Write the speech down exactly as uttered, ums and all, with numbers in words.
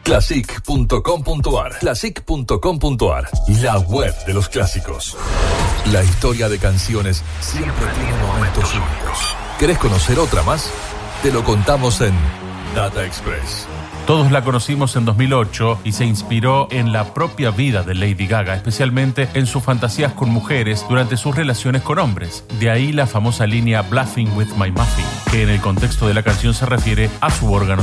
classic punto com punto ar. classic punto com punto ar, la web de los clásicos. La historia de canciones siempre tiene momentos únicos. ¿Querés conocer otra más? Te lo contamos en Data Express. Todos la conocimos en dos mil ocho y se inspiró en la propia vida de Lady Gaga, especialmente en sus fantasías con mujeres durante sus relaciones con hombres. De ahí la famosa línea Bluffing with my muffin, que en el contexto de la canción se refiere a su órgano